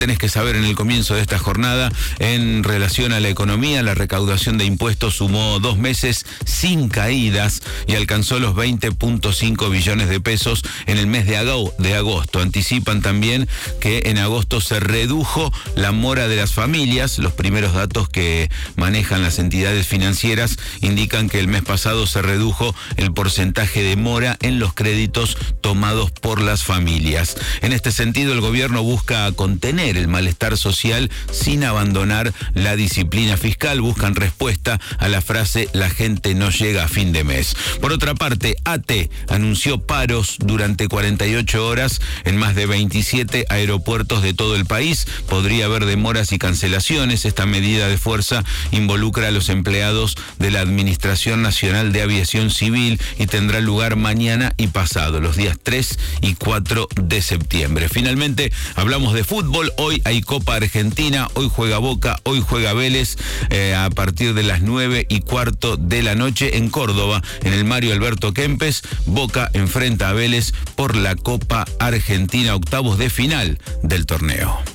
Tenés que saber en el comienzo de esta jornada, en relación a la economía, la recaudación de impuestos sumó 2 meses sin caídas y alcanzó los 20.5 billones de pesos en el mes de agosto. Anticipan también que en agosto se redujo la mora de las familias. Los primeros datos que manejan las entidades financieras indican que el mes pasado se redujo el porcentaje de mora en los créditos tomados por las familias. En este sentido, el gobierno busca contener el malestar social sin abandonar la disciplina fiscal. Buscan respuesta a la frase "la gente no llega a fin de mes". Por otra parte, ATE anunció paros durante 48 horas en más de 27 aeropuertos de todo el país. Podría haber demoras y cancelaciones. Esta medida de fuerza involucra a los empleados de la Administración Nacional de Aviación Civil y tendrá lugar mañana y pasado, los días 3 y 4 de septiembre. Finalmente, hablamos de fútbol. Hoy hay Copa Argentina, hoy juega Boca, hoy juega Vélez a partir de las 9:15 de la noche en Córdoba, en el Mario Alberto Kempes. Boca enfrenta a Vélez por la Copa Argentina, octavos de final del torneo.